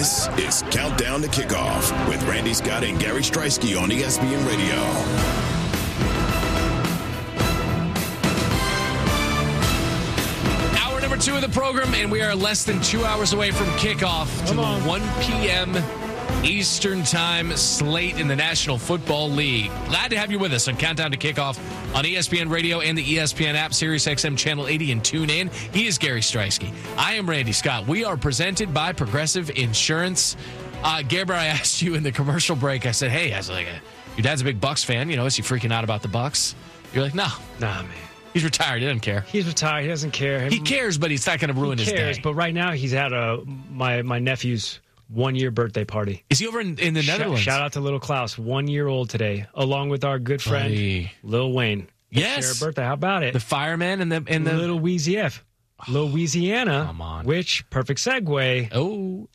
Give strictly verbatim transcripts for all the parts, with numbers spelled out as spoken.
This is Countdown to Kickoff with Randy Scott and Gary Streisky on E S P N Radio. Hour number two of the program, and we are less than two hours away from kickoff to Come the on. one p.m. Eastern Time slate in the National Football League. Glad to have you with us on Countdown to Kickoff on E S P N Radio and the E S P N app, Sirius X M Channel eighty, and tune in. He is Gary Streisky. I am Randy Scott. We are presented by Progressive Insurance. Uh, Gabriel, I asked you in the commercial break, I said, hey, I was like, your dad's a big Bucks fan. You know, is he freaking out about the Bucks? You're like, no, Nah, man. he's retired. He doesn't care. He's retired. He doesn't care. He cares, but he's not going to ruin He his cares, day. but right now he's at a my my nephew's one-year birthday party. Is he over in, in the Shout, Netherlands? shout out to little Klaus, one year old today, along with our good friend Buddy. Lil Wayne. They Yes. share a birthday. How about it? The fireman and the and the Little Wheezy F, Louisiana. come on. Which perfect segue. oh,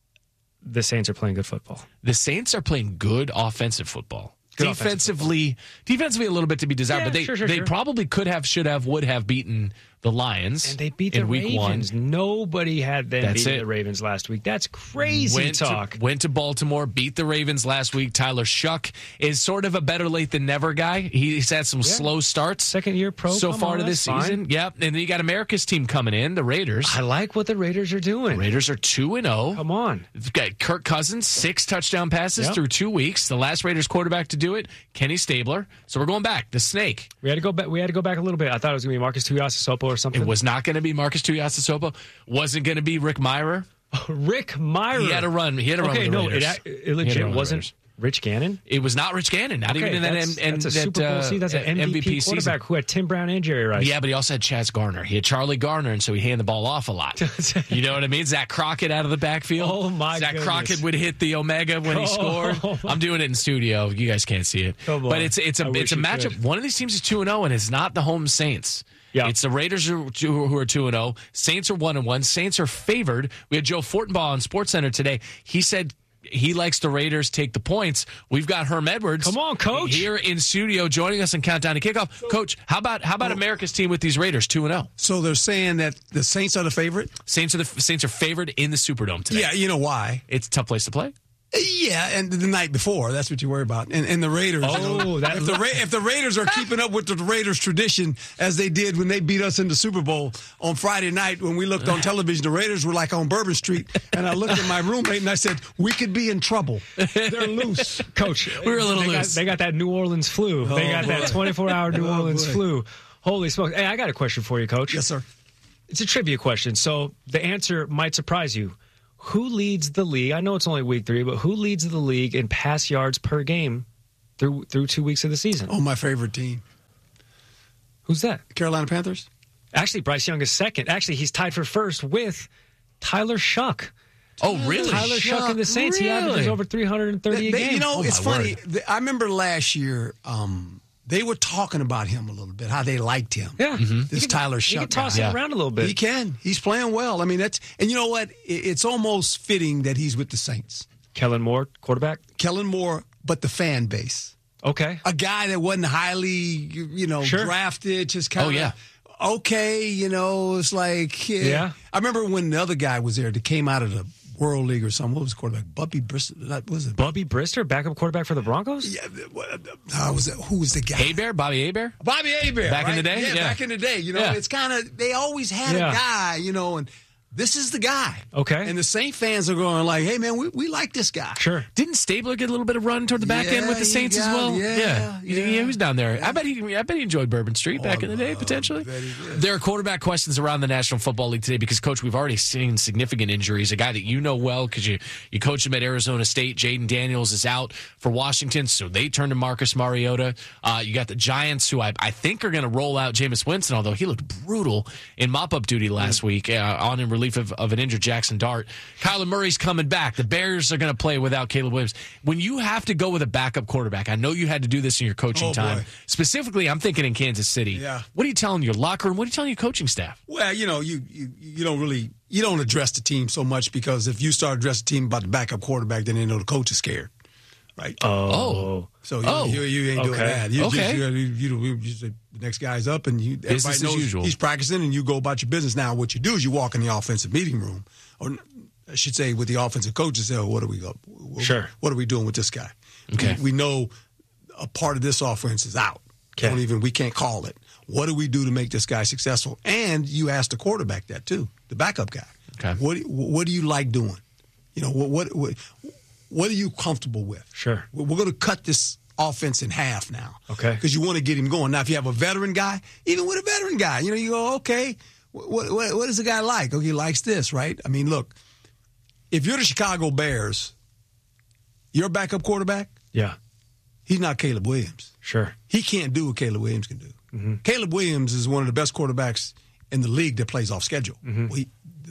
The Saints are playing good football. the Saints are playing good offensive football. Good offensive defensively, defensively a little bit to be desired, Yeah, but they sure, sure, they sure. probably could have, should have, would have beaten the Lions. And they beat in the week Ravens. one. Nobody had them That's beat it. the Ravens last week. That's crazy Went talk. To, went to Baltimore, beat the Ravens last week. Tyler Shuck is sort of a better late than never guy. He's had some slow starts Second year pro. so come far on, to this that's fine. season. Yep, and then you got America's team coming in, the Raiders. I like what the Raiders are doing. Raiders are two and zero. Come on. We've got Kirk Cousins, six touchdown passes Yep. through two weeks. The last Raiders quarterback to do it, Kenny Stabler. So we're going back. The Snake. We had to go back. We had to go back a little bit. I thought it was going to be Marcus Tuiasosopo or something. It was not going to be Marcus Tuiasosopo. Wasn't going to be Rick Myrer. Rick Myrer. He had a run. He had a run Okay, with the no, it, Raiders. ac- it He had a legit run with the wasn't Raiders. Rich Gannon. It was not Rich Gannon. Not Okay, even in that, that's, and, that's a that, Super Bowl uh, season. That's an M V P, quarterback season. who had Tim Brown and Jerry Rice. Yeah, but he also had Chaz Garner. He had Charlie Garner, and so he handed the ball off a lot. You know what I mean? Zach Crockett out of the backfield. Oh, my Zach goodness. Crockett would hit the Omega when he Oh, scored. my- I'm doing it in studio. You guys can't see it. Come on. But it's it's a I it's wish a you matchup. could. One of these teams is two and zero, and it's not the home Saints. Yeah. It's the Raiders who who are two and zero. Saints are one and one. Saints are favored. We had Joe Fortenbaugh on SportsCenter today. He said he likes the Raiders take the points. We've got Herm Edwards. Come on, Coach. Here in studio joining us in Countdown to Kickoff. Coach, how about how about America's team with these Raiders two and zero? So they're saying that the Saints are the favorite? Saints are the Saints are favored in the Superdome today. Yeah, you know why? It's a tough place to play. Yeah, and the night before, that's what you worry about. And, and the Raiders. Oh, you know, that- if the Ra- if the Raiders are keeping up with the Raiders tradition as they did when they beat us in the Super Bowl on Friday night when we looked on television, the Raiders were like on Bourbon Street, and I looked at my roommate and I said, "We could be in trouble. They're loose." Coach, We were a little they got, loose. they got that New Orleans flu. they Oh, got that boy. twenty-four hour New Oh, Orleans boy. flu. Holy smokes. Hey, I got a question for you, Coach. Yes, sir. It's a trivia question, so the answer might surprise you. Who leads the league? I know it's only week three, but who leads the league in pass yards per game through through two weeks of the season? Oh, my favorite team, Who's that? Carolina Panthers. Actually, Bryce Young is second. Actually, he's tied for first with Tyler Shuck. Oh, really? Tyler Shuck and the Saints. He averages Really? over three hundred thirty They- a they- game. You know, Oh, it's my funny. word. The- I remember last year, um, they were talking about him a little bit, how they liked him. yeah. This He can- Tyler He Shuck can toss guy. it Yeah. around a little bit. He can. He's playing well. I mean, that's and you know what? I- It's almost fitting that he's with the Saints. Kellen Moore, quarterback. Kellen Moore, but the fan base. Okay. A guy that wasn't highly, you, you know, Sure. drafted, just kind Oh, of yeah. okay, you know, it's like yeah. Yeah. I remember when the other guy was there that came out of the World League or something. What was the quarterback? Bubby Bristol. What was it? Bubby Brister, backup quarterback for the Broncos? Yeah, uh, was it, who was the guy? Hebert, Bobby Hebert. Bobby Hebert. Back in right? the day? Yeah, Yeah. back in the day. You know, Yeah. it's kind of, they always had Yeah. a guy, you know, and this is the guy. Okay. And the Saint fans are going like, hey, man, we, we like this guy. Sure. Didn't Stabler get a little bit of run toward the back Yeah, end with the he Saints as got- well? yeah, He- yeah. he was down there. I bet he. I bet he enjoyed Bourbon Street back in the day, Oh, potentially. bet he did. There are quarterback questions around the National Football League today because, Coach, we've already seen significant injuries. A guy that you know well because you you coached him at Arizona State, Jaden Daniels, is out for Washington, so they turn to Marcus Mariota. Uh, you got the Giants, who I, I think are going to roll out Jameis Winston, although he looked brutal in mop-up duty last week uh, on in relief of, of an injured Jackson Dart. Kyler Murray's coming back. The Bears are going to play without Caleb Williams. When you have to go with a backup quarterback, I know you had to do this in your coaching Oh, time. boy. Specifically, I'm thinking in Kansas City. Yeah. What are you telling your locker room? What are you telling your coaching staff? Well, you know, you, you you don't really you don't address the team so much because if you start addressing the team about the backup quarterback, then they know the coach is scared, right? Oh. so you, Oh. you, you ain't doing Okay. that. You Okay. just, you, you, you, you just say the next guy's up, and you Business everybody as knows usual. he's practicing, and you go about your business. Now, what you do is you walk in the offensive meeting room, or I should say with the offensive coaches, say, oh, what are we go? Sure. What are we doing with this guy? Okay. We, we know a part of this offense is out. Okay. Don't even we can't call it. What do we do to make this guy successful? And you asked the quarterback that too, the backup guy. Okay. What what do you like doing? You know what what what, what are you comfortable with? Sure. We're, we're going to cut this offense in half now. Okay. Because you want to get him going. Now, if you have a veteran guy, even with a veteran guy, you know, you go, okay, what what, what is the guy like? Okay, he likes this, right? I mean, look, if you're the Chicago Bears, your backup quarterback, Yeah. he's not Caleb Williams. Sure. He can't do what Caleb Williams can do. Mm-hmm. Caleb Williams is one of the best quarterbacks in the league that plays off schedule. Mm-hmm. We,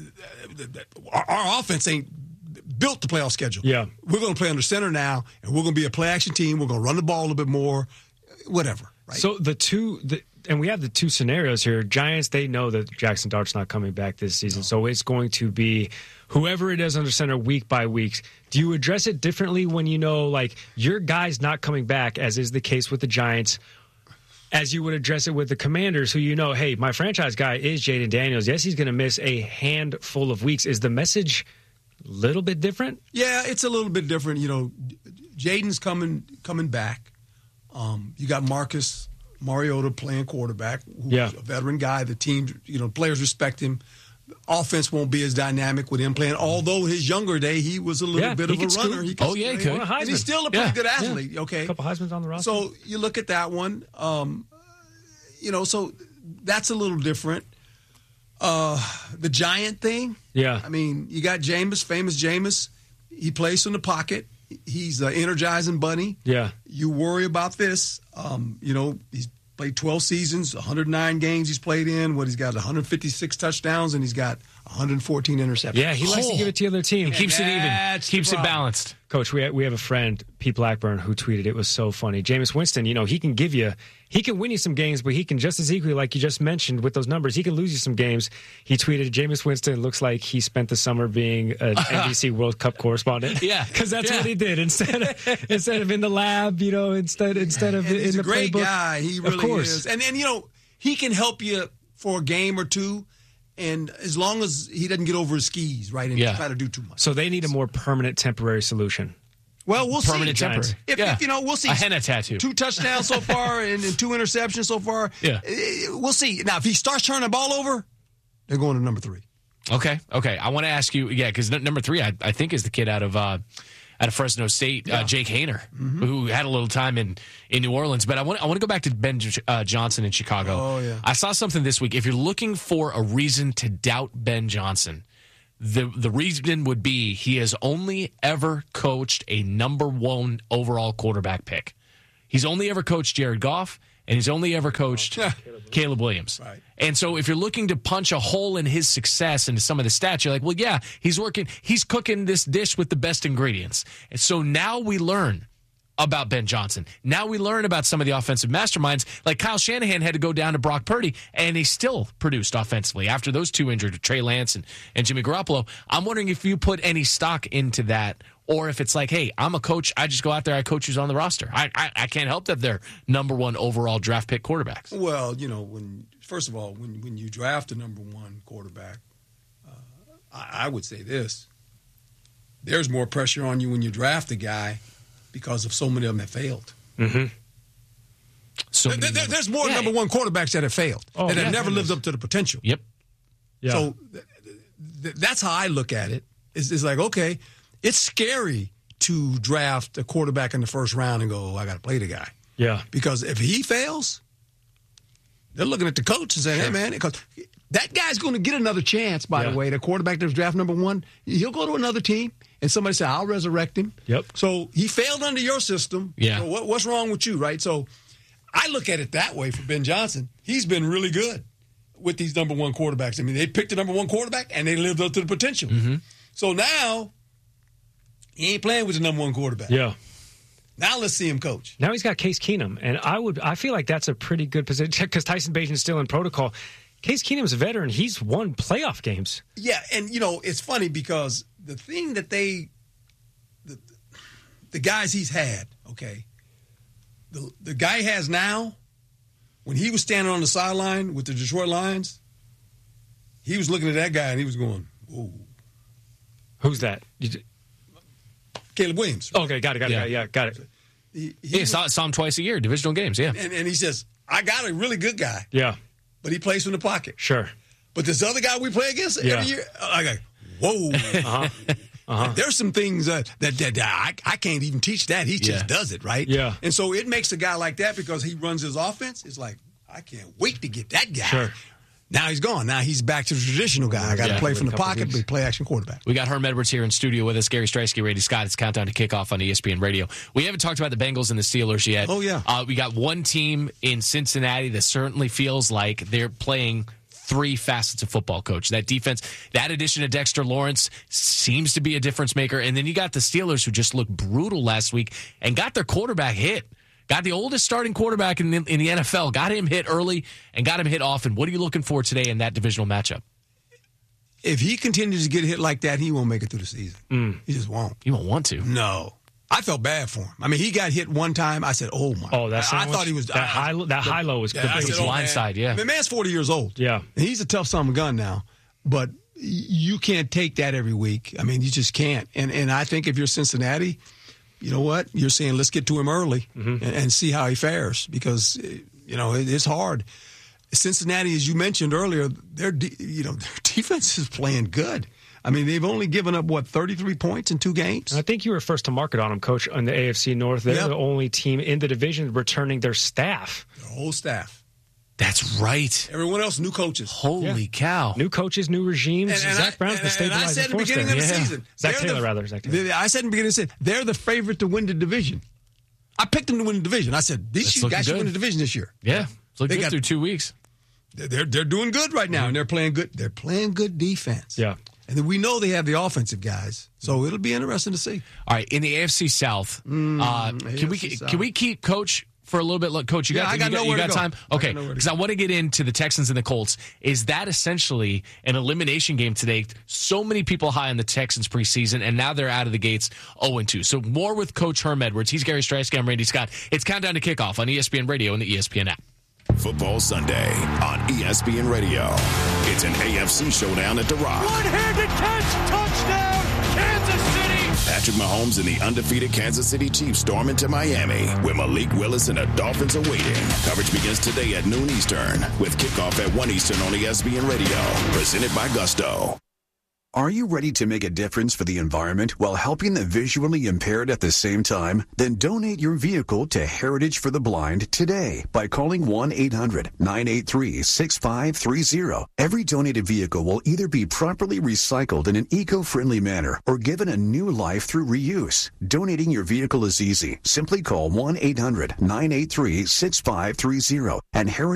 our, our offense ain't built to play off schedule. Yeah. We're going to play under center now, and we're going to be a play-action team. We're going to run the ball a little bit more, whatever. Right? So the two, the, and we have the two scenarios here. Giants, they know that Jackson Dart's not coming back this season, no. So it's going to be whoever it is under center week by week. Do you address it differently when you know, like, your guy's not coming back, as is the case with the Giants, as you would address it with the Commanders, who you know, hey, my franchise guy is Jaden Daniels. Yes, he's going to miss a handful of weeks. Is the message a little bit different? Yeah, it's a little bit different. You know, Jaden's coming coming back. Um, you got Marcus Mariota playing quarterback, who's yeah. a veteran guy. The team, you know, players respect him. The offense won't be as dynamic with him playing. Although his younger day, he was a little yeah, bit of a runner. He oh, yeah, he could. And he's still a pretty yeah. good athlete, yeah. okay? A couple Heisman's on the roster. So you look at that one. Um, you know, so that's a little different. Uh, the Giant thing. Yeah. I mean, you got Jameis, famous Jameis. He plays from the pocket. He's an energizing bunny. Yeah. You worry about this. Um, you know, he's played twelve seasons, one hundred nine games he's played in. What, he's got one hundred fifty-six touchdowns, and he's got one hundred fourteen interceptions. Yeah, he likes Oh. to give it to the other team. He keeps it even. That's Keeps the it problem. balanced. Coach, we we have a friend, Pete Blackburn, who tweeted, it was so funny. Jameis Winston, you know, he can give you, he can win you some games, but he can just as equally, like you just mentioned with those numbers, he can lose you some games. He tweeted, Jameis Winston looks like he spent the summer being an N B C World Cup correspondent. Yeah. Because that's Yeah. what he did. Instead of, instead of in the lab, you know, instead instead of And in he's the a great playbook. guy. He really of course. is. And, and, you know, he can help you for a game or two, and as long as he doesn't get over his skis, right, and Yeah. try to do too much. So they need a more permanent, temporary solution. Well, we'll Permanent see. temporary. If, Yeah. if, you know, we'll see. A henna tattoo. Two touchdowns so far and, and two interceptions so far. Yeah. Eh, We'll see. Now, if he starts turning the ball over, they're going to number three. Okay, okay. I want to ask you, yeah, because number three, I, I think, is the kid out of uh, out of Fresno State, uh, Jake Haener, Mm-hmm. who had a little time in, in New Orleans. But I want I want to go back to Ben uh, Johnson in Chicago. Oh, yeah. I saw something this week. If you're looking for a reason to doubt Ben Johnson, the the reason would be he has only ever coached a number one overall quarterback pick. He's only ever coached Jared Goff, and he's only ever coached Caleb Williams. Right. And so if you're looking to punch a hole in his success into some of the stats, you're like, well, yeah, he's working, he's cooking this dish with the best ingredients. And so now we learn about Ben Johnson. Now we learn about some of the offensive masterminds. Like Kyle Shanahan had to go down to Brock Purdy, and he still produced offensively after those two injured, Trey Lance and, and Jimmy Garoppolo. I'm wondering if you put any stock into that, or if it's like, hey, I'm a coach, I just go out there, I coach who's on the roster. I, I, I can't help that they're number one overall draft pick quarterbacks. Well, you know, when first of all, when when you draft a number one quarterback, uh, I, I would say this: there's more pressure on you when you draft a guy because of so many of them have failed. Mm-hmm. So There- many there- there's more Yeah. number one quarterbacks that have failed Oh, and yeah, have never there lived is. up to the potential. Yep. Yeah. So th- th- that's how I look at it. It's, it's like, okay, it's scary to draft a quarterback in the first round and go, oh, I got to play the guy. yeah. Because if he fails, they're looking at the coach and saying, hey, man, because that guy's going to get another chance, by Yeah. the way. The quarterback that was draft number one, he'll go to another team, and somebody say, I'll resurrect him. Yep. So he failed under your system. Yeah. So what, what's wrong with you, right? So I look at it that way for Ben Johnson. He's been really good with these number one quarterbacks. I mean, they picked the number one quarterback, and they lived up to the potential. Mm-hmm. So now he ain't playing with the number one quarterback. Yeah. Now let's see him coach. Now he's got Case Keenum, and I would I feel like that's a pretty good position because Tyson Bagent's still in protocol. Case Keenum's a veteran. He's won playoff games. Yeah, and, you know, it's funny because the thing that they the, the guys he's had, okay, the the guy he has now, when he was standing on the sideline with the Detroit Lions, he was looking at that guy and he was going, "Ooh." Who's that? You, Caleb Williams. okay, got it, got it, Yeah. got it, yeah, got it. He, he Yeah, saw, saw him twice a year, divisional games. Yeah, and, and he says, I got a really good guy, Yeah, but he plays from the pocket. sure. But this other guy we play against Yeah. every year, I go, whoa. Uh-huh. Uh-huh. There's some things uh, that, that, that I, I can't even teach that. He just Yeah. does it, right? Yeah. And so it makes a guy like that because he runs his offense. It's like, I can't wait to get that guy. Sure. Now he's gone. Now he's back to the traditional guy. I got to Yeah. play from the Couple pocket, weeks. but play action quarterback. we got Herm Edwards here in studio with us. Gary Streisky, Randy Scott. It's Countdown to Kickoff on E S P N Radio. We haven't talked about the Bengals and the Steelers yet. Oh, yeah. Uh, we got one team in Cincinnati that certainly feels like they're playing three facets of football, coach. That defense, that addition of Dexter Lawrence seems to be a difference maker. And then you got the Steelers, who just looked brutal last week and got their quarterback hit. Got the oldest starting quarterback in the, in the N F L. Got him hit early and got him hit often. What are you looking for today in that divisional matchup? If he continues to get hit like that, he won't make it through the season. Mm. He just won't. You won't want to. No. I felt bad for him. I mean, he got hit one time. I said, oh, my. Oh, that's I, I thought he was. that I, high. That high low was Yeah, the I biggest said, oh, one. blind man. side, yeah. The man's forty years old. Yeah. And he's a tough son of a gun now. But you can't take that every week. I mean, you just can't. And and I think if you're Cincinnati, you know what? You're saying let's get to him early Mm-hmm. and, and see how he fares because, you know, it, it's hard. Cincinnati, as you mentioned earlier, their de- you know their defense is playing good. I mean, they've only given up, what, thirty-three points in two games? I think you were first to market on them, Coach, on the A F C North. They're Yep. the only team in the division returning their staff. Their whole staff. That's right. Everyone else, new coaches. Holy Yeah. cow. New coaches, new regimes. And- and Zach I- Brown's and- the and I stabilizing said in the force beginning there. of the Yeah. season, Zach they're Taylor, the- rather. Zach Taylor. I said in the beginning of the season, they're the favorite to win the division. I picked them to win the division. I said, these That's you looking guys should good. win the division this year. Yeah. It's looking They good got- through two weeks. They're, they're, they're doing good right now, and they're playing good. They're playing good defense. Yeah. And then we know they have the offensive guys, so it'll be interesting to see. All right, in the A F C South, uh, can we A F C South. can we keep Coach for a little bit? Look, Coach, you Yeah, got I got you got, nowhere you to got go. time? I got Okay, nowhere to because I want to get into the Texans and the Colts. Is that essentially an elimination game today? So many people high on the Texans preseason, and now they're out of the gates oh and two. So more with Coach Herm Edwards. He's Gary Streisky. I'm Randy Scott. It's Countdown to Kickoff on E S P N Radio and the E S P N app. Football Sunday on E S P N Radio. It's an A F C showdown at The Rock. One-handed catch, touchdown, Kansas City. Patrick Mahomes and the undefeated Kansas City Chiefs storm into Miami, where Malik Willis and the Dolphins are waiting. Coverage begins today at noon Eastern, with kickoff at one Eastern on E S P N Radio. Presented by Gusto. Are you ready to make a difference for the environment while helping the visually impaired at the same time? Then donate your vehicle to Heritage for the Blind today by calling one eight hundred nine eight three six five three zero. Every donated vehicle will either be properly recycled in an eco-friendly manner or given a new life through reuse. Donating your vehicle is easy. Simply call one eight hundred nine eight three six five three zero and Heritage